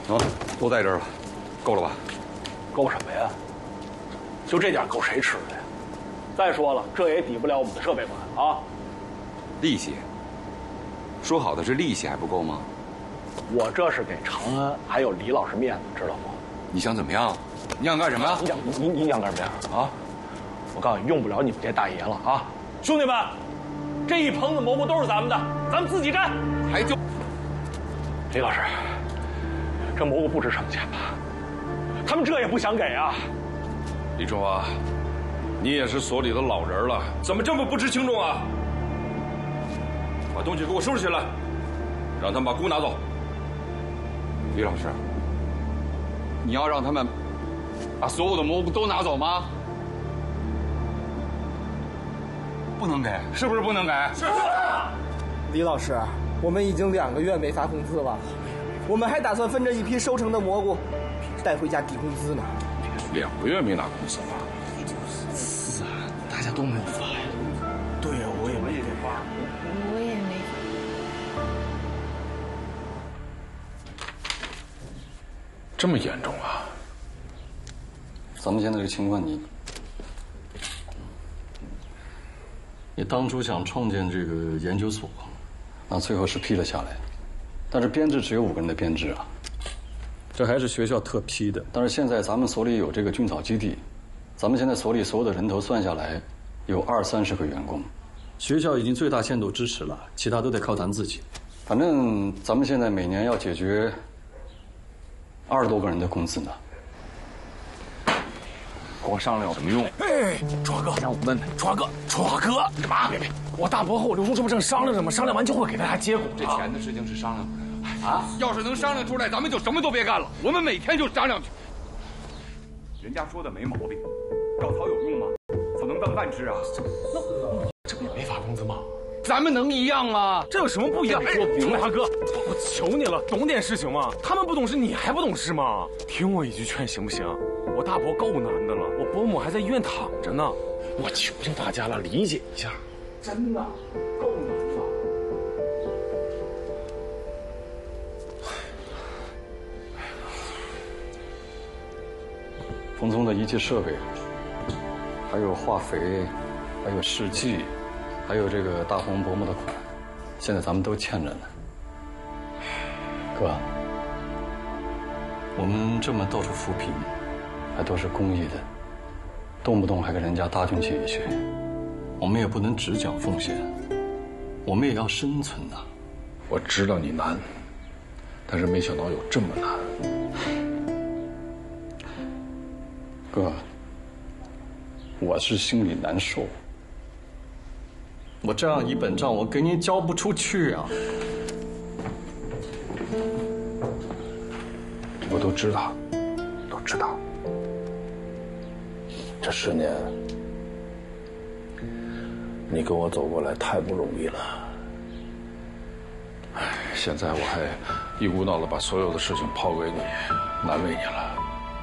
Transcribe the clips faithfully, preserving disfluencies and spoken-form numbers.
行了，都在这儿了，够了吧？ 够什么呀？就这点够谁吃的呀？再说了，这也抵不了我们的设备款啊！ 利息？说好的是利息还不够吗？ 我这是给长安还有李老师面子，知道不？ 你想怎么样？你想干什么呀？ 你想你你想干什么呀？啊！我告诉你，用不了你们这大爷了啊！兄弟们，这一棚子蘑菇都是咱们的，咱们自己占。 还就李老师，这蘑菇不值什么钱吧？他们这也不想给啊！ 李春华，你也是所里的老人了，怎么这么不知轻重啊？把东西给我收拾起来，让他们把菇拿走。 李老师，你要让他们把所有的蘑菇都拿走吗？不能给，是不是不能给？ 是。 李老师，我们已经两个月没发工资了，我们还打算分这一批收成的蘑菇带回家抵工资呢。 两个月没拿工资了。 是啊，大家都没有发呀。对呀，我也没给发。 我也没这么严重啊？ 咱们现在这个情况，你，你当初想创建这个研究所，那最后是批了下来，但是编制只有五个人的编制啊，这还是学校特批的。但是现在咱们所里有这个菌草基地，咱们现在所里所有的人头算下来，有二三十个员工，学校已经最大限度支持了，其他都得靠咱自己。反正咱们现在每年要解决二十多个人的工资呢。 跟我商量有什么用？ 哎，楚华哥，让我问问，楚华哥，楚华哥，干嘛？别别，我大伯和我刘叔这不正商量着吗？商量完就会给大家结果。 这钱的事情是商量出来的啊！要是能商量出来，咱们就什么都别干了，我们每天就商量去。人家说的没毛病，药草有用吗？草能当饭吃啊！ 那这不也没发工资吗？ 咱们能一样吗？ 这有什么不一样？哎，楚华哥，我求你了，懂点事行吗？他们不懂事，你还不懂事吗？听我一句劝行不行？我大伯够难的了，我伯母还在医院躺着呢，我求求大家了，理解一下。真的，够难了。 冯总的仪器设备，还有化肥，还有试剂，还有这个大红伯母的款，现在咱们都欠着呢。哥，我们这么到处扶贫，还都是公益的，动不动还跟人家搭军器一学，我们也不能只讲奉献，我们也要生存呐。 我知道你难，但是没想到有这么难。 哥，我是心里难受。我这样一本账，我给你交不出去啊！ 我都知道，都知道。这十年，你跟我走过来太不容易了。唉，现在我还一股脑的把所有的事情抛给你，难为你了。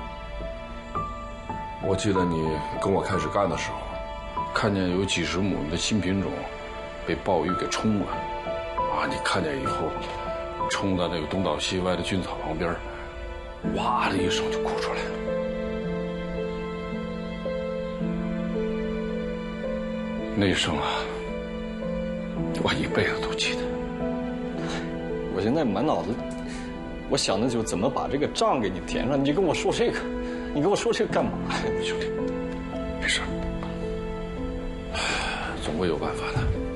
我记得你跟我开始干的时候，看见有几十亩的新品种被暴雨给冲了，啊！你看见以后，冲到那个东倒西歪的菌草旁边，哇的一声就哭出来了。那一声啊，我一辈子都记得。 我现在满脑子，我想的就怎么把这个账给你填上。你就跟我说这个，你跟我说这个干嘛呀， 兄弟？没事，总会有办法的。